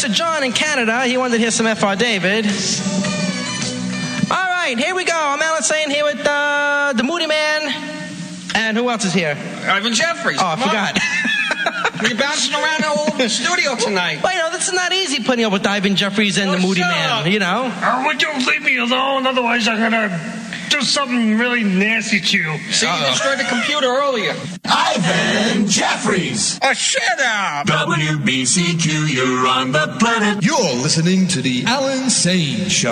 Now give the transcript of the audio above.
producer John in Canada. He wanted to hear some F.R. David. All right, here we go. I'm Alan Sane here with the Moody Man. And who else is here? Ivan Jeffries. Oh, I forgot. You're bouncing around all over the studio tonight. Well, you know, this is not easy putting up with Ivan Jeffries and the Moody Man, you know. Would you leave me alone? Otherwise, I'm going to do something really nasty to you. See, you destroyed the computer earlier. Ivan Jeffries. Oh, shut up. WBCQ, you're on the planet. You're listening to the Alan Sane Show.